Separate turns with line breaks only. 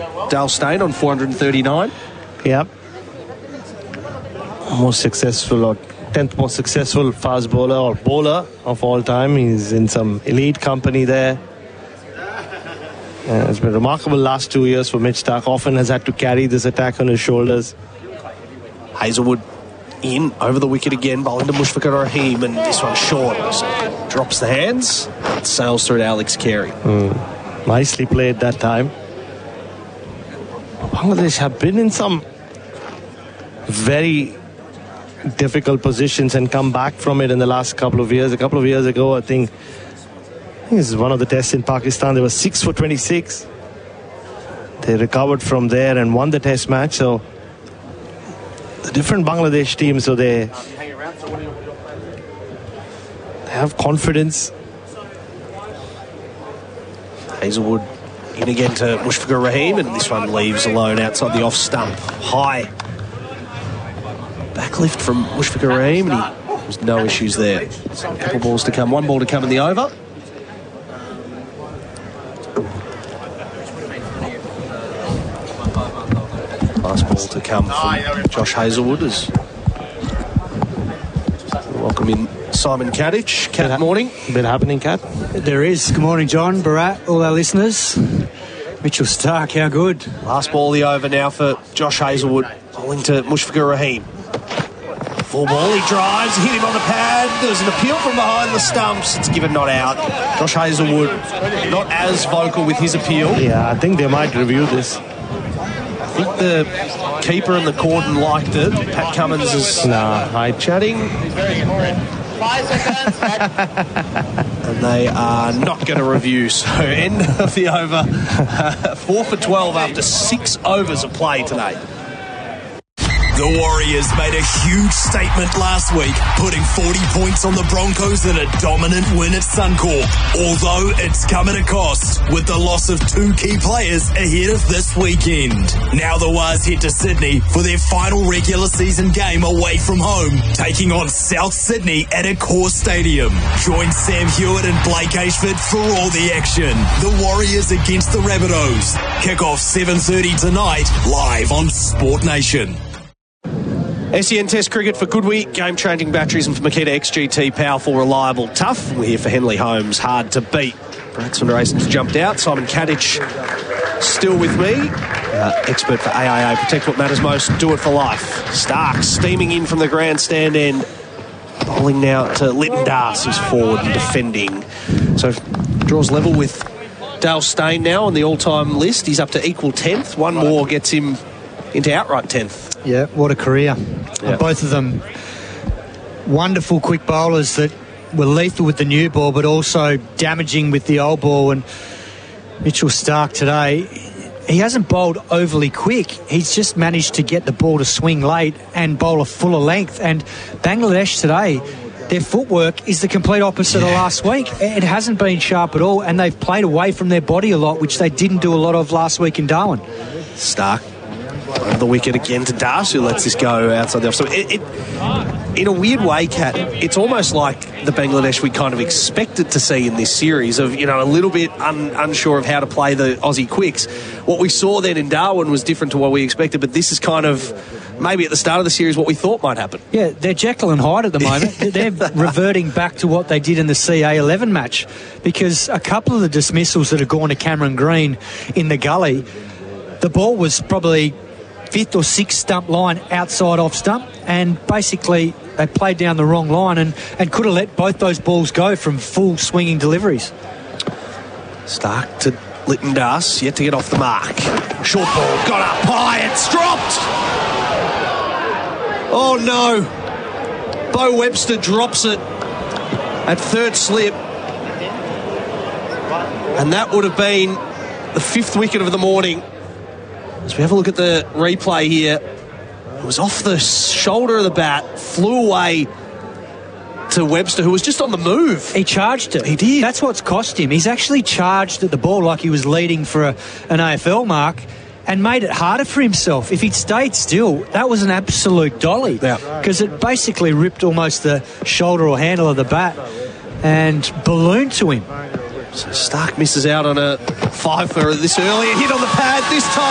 Dale Steyn on 439.
Yep. Most successful, or 10th most successful fast bowler or bowler of all time. He's in some elite company there. It's been remarkable last 2 years for Mitch Starc. Often has had to carry this attack on his shoulders.
Hazelwood in over the wicket again, bowling to Mushfiqur Rahim, and this one short. Drops the hands, sails through to Alex Carey.
Nicely played that time. Bangladesh have been in some very difficult positions and come back from it in the last couple of years. A couple of years ago, I think this is one of the tests in Pakistan. They were 6 for 26. They recovered from there and won the test match. So the different Bangladesh teams, so they have confidence.
Hazelwood in again to Mushfiqur Rahim, and this one leaves alone outside the off stump. High backlift from Mushfiqur Rahim, and there's no issues there. A couple balls to come, one ball to come in the over. Last ball to come from Josh Hazelwood as welcome in Simon Kadich. Kat, morning.
Been happening, Kat?
There is. Good morning, John, Barat, all our listeners. Mitchell Starc, how good.
Last ball the over now for Josh Hazelwood. Bowling to Mushfiqur Rahim. Full ball, he drives, hit him on the pad. There's an appeal from behind the stumps. It's given not out. Josh Hazelwood not as vocal with his appeal.
Yeah, I think they might review this.
I think the keeper and the cordon liked it. Pat Cummins is chatting. And they are not going to review. So end of the over. 4 for 12 after 6 overs of play today.
The Warriors made a huge statement last week, putting 40 points on the Broncos in a dominant win at Suncorp. Although it's come at a cost, with the loss of 2 key players ahead of this weekend. Now the Wars head to Sydney for their final regular season game away from home, taking on South Sydney at Accor Stadium. Join Sam Hewitt and Blake Ashford for all the action. The Warriors against the Rabbitohs. Kick off 7:30 tonight, live on Sport Nation.
SEN Test Cricket for Goodwee, game-changing batteries, and for Makita XGT, powerful, reliable, tough. We're here for Henley Holmes, hard to beat. Brad Sundarason's jumped out. Simon Kadich still with me. Expert for AIA, protect what matters most, do it for life. Starc steaming in from the grandstand end. Bowling now to Lytton Das, who's forward and defending. So draws level with Dale Steyn now on the all-time list. He's up to equal 10th. One more gets him into outright 10th.
Yeah, what a career. And both of them wonderful quick bowlers that were lethal with the new ball but also damaging with the old ball. And Mitchell Starc today, he hasn't bowled overly quick. He's just managed to get the ball to swing late and bowl a fuller length. And Bangladesh today, their footwork is the complete opposite of last week. It hasn't been sharp at all, and they've played away from their body a lot, which they didn't do a lot of last week in Darwin.
Starc over the wicket again to Das, who lets this go outside the off. So in a weird way, Kat, it's almost like the Bangladesh we kind of expected to see in this series of, you know, a little bit unsure of how to play the Aussie quicks. What we saw then in Darwin was different to what we expected, but this is kind of maybe at the start of the series what we thought might happen. Yeah,
they're Jekyll and Hyde at the moment. They're reverting back to what they did in the CA11 match, because a couple of the dismissals that have gone to Cameron Green in the gully, the ball was probably 5th or 6th stump line outside off stump, and basically they played down the wrong line and could have let both those balls go from full swinging deliveries.
Starc to Lytton Das, yet to get off the mark. Short ball, got up high, it's dropped! Oh no! Bo Webster drops it at third slip, and that would have been the 5th wicket of the morning. As we have a look at the replay here, it was off the shoulder of the bat, flew away to Webster, who was just on the move.
He charged it.
He did.
That's what's cost him. He's actually charged at the ball like he was leading for an AFL mark and made it harder for himself. If he'd stayed still, that was an absolute dolly, because it basically ripped almost the shoulder or handle of the bat and ballooned to him.
So Starc misses out on a 5 for this early, and hit on the pad this time.